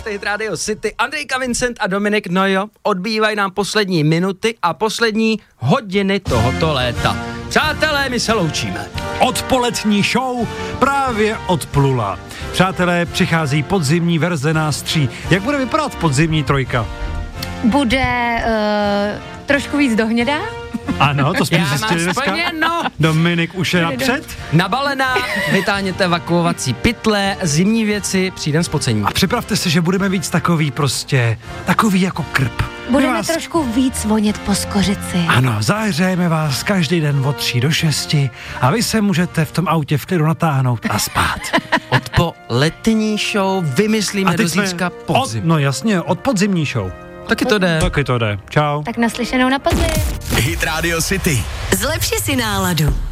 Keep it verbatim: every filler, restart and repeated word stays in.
Posloucháte Hit Radio City. Andrejka, Vincent a Dominik, no jo, odbývají nám poslední minuty a poslední hodiny tohoto léta. Přátelé, my se loučíme. Odpolední show právě odplula. Přátelé, přichází podzimní verze nás tří. Jak bude vypadat podzimní trojka? Bude uh, trošku víc dohnědá. Ano, to jsme Já zjistili mám dneska. splněno. Dominik už je napřed. Nabalená, vytáhněte vakuovací pytle, zimní věci, přijdem s pocením. A připravte se, že budeme víc takový prostě, takový jako krb. Budeme vás... trošku víc vonět po skořici. Ano, zahřejeme vás každý den od tří do šesti a vy se můžete v tom autě v klidu natáhnout a spát. Odpolední show vymyslíme do zítřka podzim. Od, no jasně, od podzimní show. Taky to jde. Taky to jde. Čau. Tak naslyšenou na podzim. Hit Radio City. Zlepši si náladu.